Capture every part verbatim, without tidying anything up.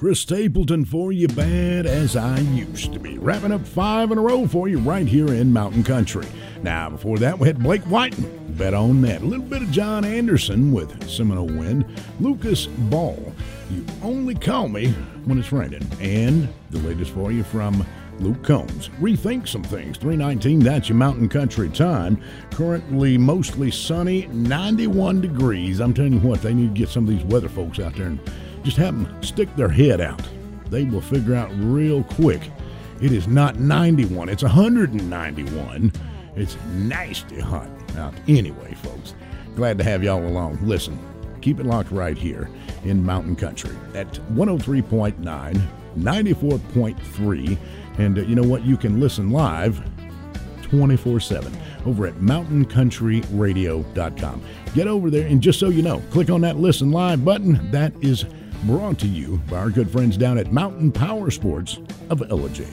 Chris Stapleton for you, bad as I used to be. Wrapping up five in a row for you right here in Mountain Country. Now, before that, we had Blake Whiten. Bet on that. A little bit of John Anderson with Seminole Wind. Lucas Ball, You Only Call Me When It's Raining. And the latest for you from Luke Combs. Rethink Some Things. three nineteen, that's your Mountain Country time. Currently mostly sunny, ninety-one degrees. I'm telling you what, they need to get some of these weather folks out there and just have them stick their head out. They will figure out real quick. It is not ninety-one. It's one hundred ninety-one. It's nasty hot out. Anyway, folks, glad to have y'all along. Listen, keep it locked right here in Mountain Country at one oh three point nine, ninety-four point three. And uh, you know what? You can listen live twenty-four seven over at mountain country radio dot com. Get over there, and just so you know, click on that Listen Live button. That is brought to you by our good friends down at Mountain Power Sports of L J.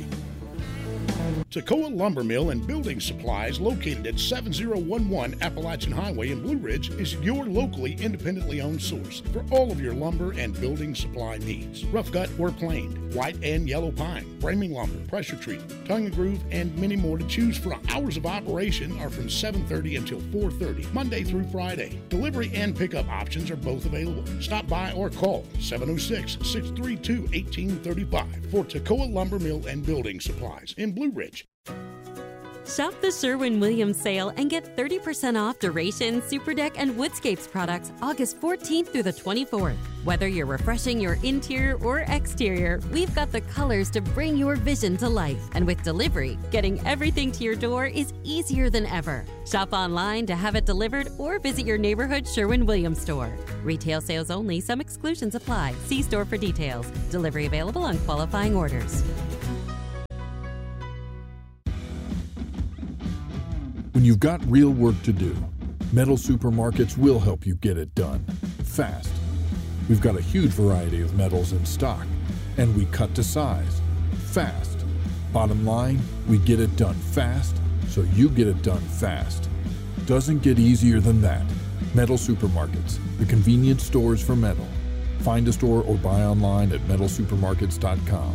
Toccoa Lumber Mill and Building Supplies, located at seven oh one one Appalachian Highway in Blue Ridge, is your locally independently owned source for all of your lumber and building supply needs. Rough cut or planed, white and yellow pine, framing lumber, pressure treated, tongue and groove, and many more to choose from. Hours of operation are from seven thirty until four thirty, Monday through Friday. Delivery and pickup options are both available. Stop by or call seven oh six, six three two, one eight three five for Toccoa Lumber Mill and Building Supplies in Blue Ridge. Shop the Sherwin-Williams sale and get thirty percent off Duration, Super Deck, and Woodscapes products August fourteenth through the twenty-fourth. Whether you're refreshing your interior or exterior, we've got the colors to bring your vision to life. And with delivery, getting everything to your door is easier than ever. Shop online to have it delivered or visit your neighborhood Sherwin-Williams store. Retail sales only. Some exclusions apply. See store for details. Delivery available on qualifying orders. When you've got real work to do, Metal Supermarkets will help you get it done, fast. We've got a huge variety of metals in stock, and we cut to size, fast. Bottom line, we get it done fast, so you get it done fast. Doesn't get easier than that. Metal Supermarkets, the convenience stores for metal. Find a store or buy online at metal supermarkets dot com.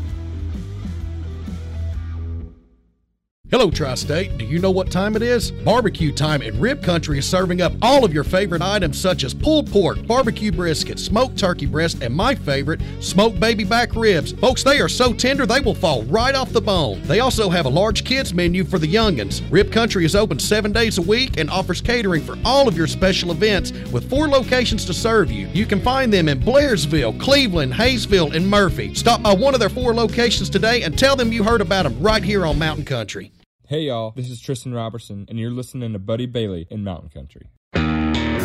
Hello, Tri-State. Do you know what time it is? Barbecue time at Rib Country is serving up all of your favorite items such as pulled pork, barbecue brisket, smoked turkey breast, and my favorite, smoked baby back ribs. Folks, they are so tender they will fall right off the bone. They also have a large kids menu for the youngins. Rib Country is open seven days a week and offers catering for all of your special events with four locations to serve you. You can find them in Blairsville, Cleveland, Hayesville, and Murphy. Stop by one of their four locations today and tell them you heard about them right here on Mountain Country. Hey y'all, this is Tristan Robertson, and you're listening to Buddy Bailey in Mountain Country.